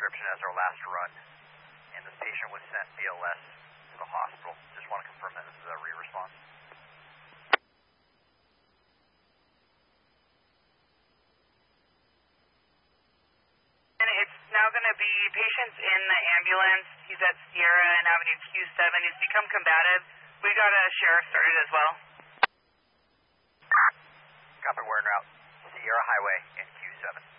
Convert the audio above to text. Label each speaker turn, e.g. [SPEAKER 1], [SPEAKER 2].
[SPEAKER 1] prescription as our last run, and this patient was sent BLS to the hospital. Just want to confirm that this is a re-response.
[SPEAKER 2] And it's now going to be patients in the ambulance. He's at Sierra and Avenue Q7. He's become combative. We got a sheriff started as well.
[SPEAKER 1] Copy, we're en route. Sierra Highway and Q7.